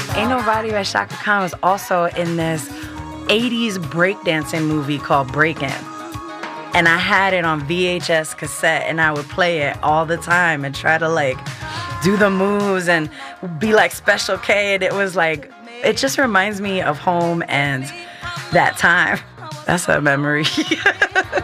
Ain't Nobody by Shaka Khan was also in this 80s breakdancing movie called Breakin'. And I had it on VHS cassette and I would play it all the time and try to like do the moves and be like Special K. And it was like, it just reminds me of home and that time. That's a memory.